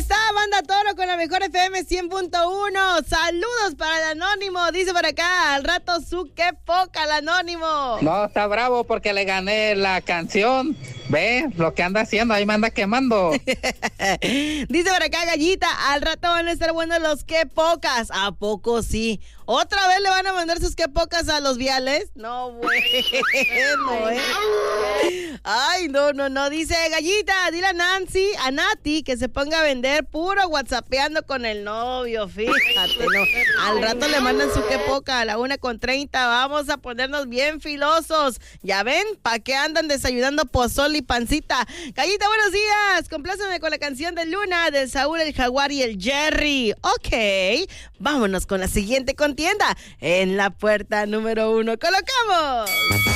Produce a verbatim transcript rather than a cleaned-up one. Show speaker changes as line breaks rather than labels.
está, Banda Toro con la mejor F M cien punto uno. Saludos para el Anónimo. Dice por acá, al rato su qué poca el Anónimo.
No, está bravo porque le gané la canción. Ve lo que anda haciendo, ahí me anda quemando.
Dice por acá, Gallita, al rato van a estar buenos los qué pocas. ¿A poco sí? ¿Otra vez le van a mandar sus qué pocas a los viales? No, bueno, eh. Ay, no, no, no. Dice, Gallita, dile a Nancy, a Nati, que se ponga a vender puro whatsappeando con el novio, fíjate, no. Al rato le mandan su qué poca a la una con treinta. Vamos a ponernos bien filosos. Ya ven, ¿pa' qué andan desayunando pozol y pancita? Gallita, buenos días. Compláceme con la canción de Luna, del Saúl, el Jaguar y el Jerry. Ok, vámonos con la siguiente contienda. En la puerta número uno colocamos